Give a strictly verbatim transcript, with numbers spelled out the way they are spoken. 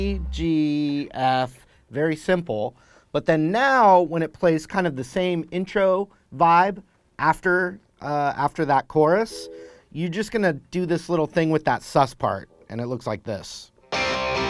G, F, very simple. But then now when it plays kind of the same intro vibe after, uh, after that chorus, you're just gonna do this little thing with that sus part, and it looks like this.